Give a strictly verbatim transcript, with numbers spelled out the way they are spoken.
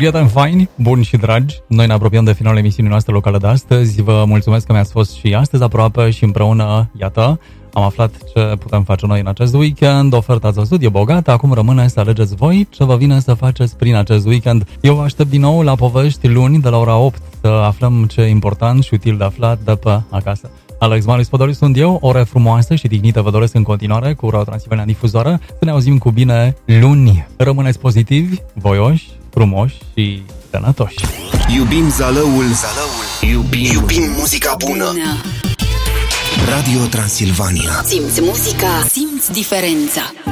Prieteni faini, buni și dragi, noi ne apropiem de finalul emisiunii noastre locale de astăzi. Vă mulțumesc că mi-ați fost și astăzi aproape și împreună, iată, am aflat ce putem face noi în acest weekend. Oferta de studio bogată, acum rămâne să alegeți voi ce vă vine să faceți prin acest weekend. Eu vă aștept din nou la povești luni de la ora opt, să aflăm ce e important și util de aflat de pe acasă. Alex Marius Podoliu sunt eu, ore frumoase și dignită vă doresc în continuare cu Radio Transilvania Difuzoară. Să ne auzim cu bine luni. Rămâneți pozitivi, voioși, frumoși și sănătoși. Iubim Zalăul, Zalăul. Iubim, Iubim muzica bună. bună. Radio Transilvania. Simți muzica, simți diferența.